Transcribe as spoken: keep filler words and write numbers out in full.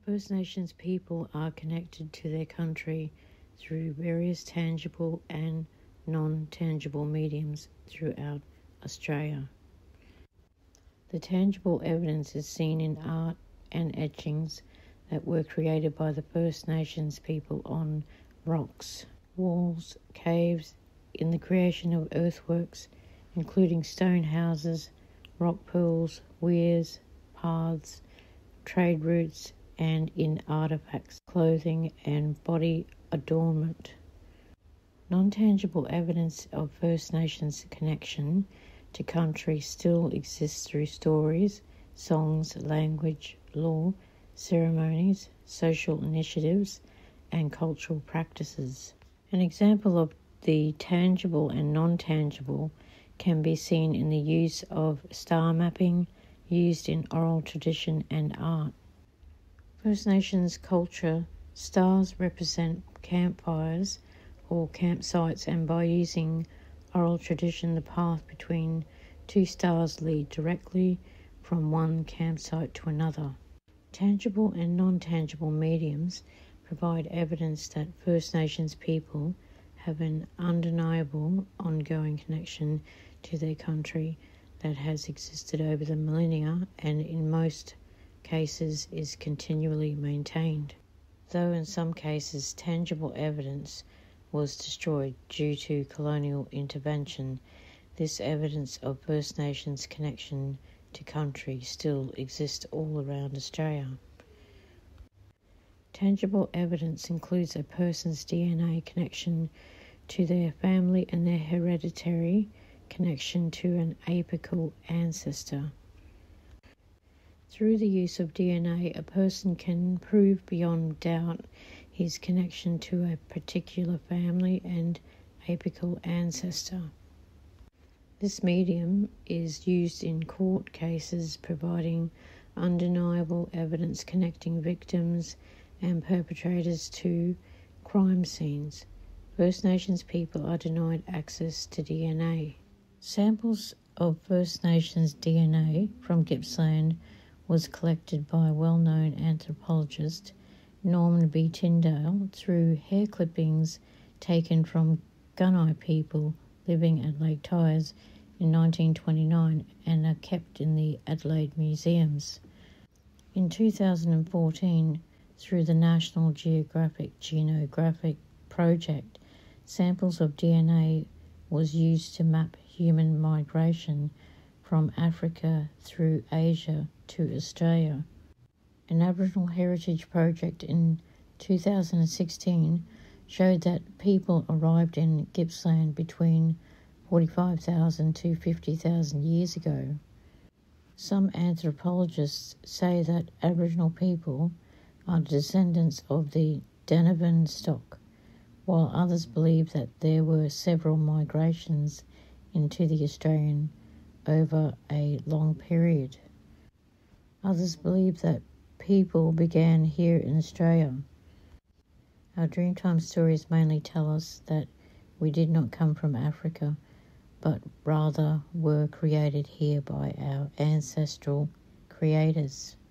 First Nations people are connected to their country through various tangible and non-tangible mediums throughout Australia. The tangible evidence is seen in art and etchings that were created by the First Nations people on rocks, walls, caves, in the creation of earthworks, including stone houses, rock pools, weirs, paths, trade routes, and in artefacts, clothing, and body adornment. Non-tangible evidence of First Nations connection to country still exists through stories, songs, language, law, ceremonies, social initiatives, and cultural practices. An example of the tangible and non-tangible can be seen in the use of star mapping used in oral tradition and art. First Nations culture, stars represent campfires or campsites, and by using oral tradition, the path between two stars lead directly from one campsite to another. Tangible and non-tangible mediums provide evidence that First Nations people have an undeniable ongoing connection to their country that has existed over the millennia and in most cases is continually maintained. Though in some cases tangible evidence was destroyed due to colonial intervention, this evidence of First Nations connection to country still exists all around Australia. Tangible evidence includes a person's D N A connection to their family and their hereditary connection to an apical ancestor. Through the use of D N A, a person can prove beyond doubt his connection to a particular family and apical ancestor. This medium is used in court cases, providing undeniable evidence connecting victims and perpetrators to crime scenes. First Nations people are denied access to D N A. Samples of First Nations D N A from Gippsland was collected by well-known anthropologist Norman B. Tyndale through hair clippings taken from Gunai people living at Lake Tyers in nineteen twenty-nine and are kept in the Adelaide museums. In two thousand fourteen, through the National Geographic Genographic Project, samples of D N A was used to map human migration from Africa through Asia to Australia. An Aboriginal Heritage Project in two thousand sixteen showed that people arrived in Gippsland between forty-five thousand to fifty thousand years ago. Some anthropologists say that Aboriginal people are descendants of the Denivan stock, while others believe that there were several migrations into the Australian over a long period. Others believe that people began here in Australia. Our Dreamtime stories mainly tell us that we did not come from Africa, but rather were created here by our ancestral creators.